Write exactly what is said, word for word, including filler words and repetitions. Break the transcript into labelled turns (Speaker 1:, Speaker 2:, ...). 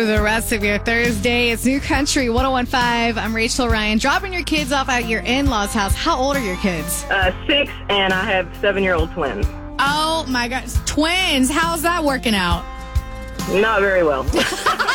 Speaker 1: The rest of your Thursday, it's New Country one oh one point five. I'm Rachel Ryan. Dropping your kids off at your in-laws' house. How old are your kids?
Speaker 2: Uh, six, and I have seven-year-old twins.
Speaker 1: Oh, my gosh. Twins. How's that working out?
Speaker 2: Not very well.